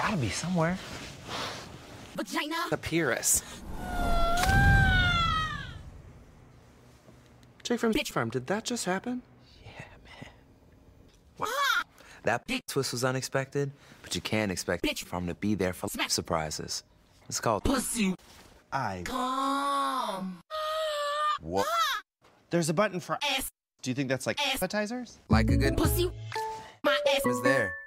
gotta be somewhere. Vagina. The Pyrrhus. Jake from Bitch Farm, did that just happen? Yeah, man. Wow. That twist was unexpected, but you can't expect Bitch Farm to be there for surprises. It's called Pussy. Come. What? There's a button for ass. Do you think that's like appetizers? like a good Pussy. My ass was there.